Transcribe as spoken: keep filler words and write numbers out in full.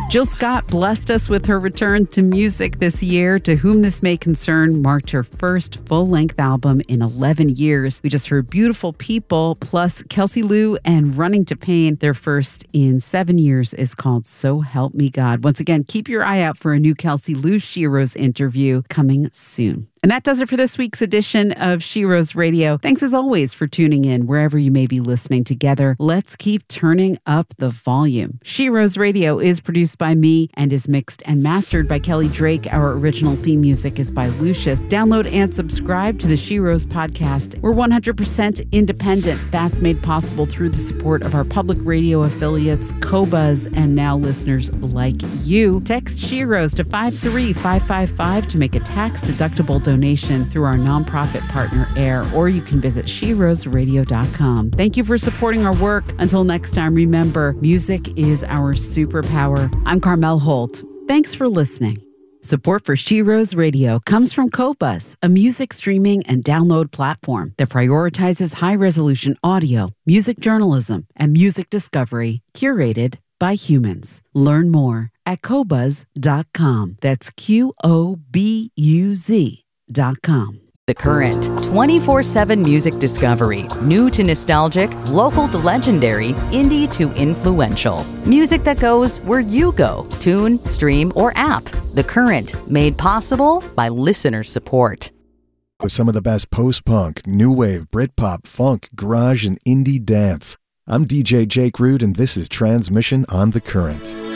Jill Scott blessed us with her return to music this year. To Whom This May Concern marked her first full-length album in eleven years. We just heard Beautiful People, plus Kelsey Lou and Running to Pain. Their first in seven years is called So Help Me God. Once again, keep your eye out for a new Kelsey Lou Shiro's interview coming soon. And that does it for this week's edition of Shiro's Radio. Thanks as always for tuning in wherever you may be listening. Together, let's keep turning up the volume. Shiro's Radio is produced by me and is mixed and mastered by Kelly Drake. Our original theme music is by Lucius. Download and subscribe to the Shiro's podcast. We're one hundred percent independent. That's made possible through the support of our public radio affiliates, Qobuz, and now listeners like you. Text Shiro's to five three five five five to make a tax-deductible donation through our nonprofit partner AIR, or you can visit shiros radio dot com. Thank you for supporting our work. Until next time, remember, music is our superpower. I'm Carmel Holt. Thanks for listening. Support for Shiro's Radio comes from Qobuz, a music streaming and download platform that prioritizes high-resolution audio, music journalism, and music discovery curated by humans. Learn more at qobuz dot com. That's Q O B U Z dot com. The Current, twenty-four seven music discovery. New to nostalgic, local to legendary, indie to influential. Music that goes where you go. Tune, stream, or app. The Current, made possible by listener support. With some of the best post-punk, new wave, Britpop, funk, garage, and indie dance. I'm D J Jake Root, and this is Transmission on The Current.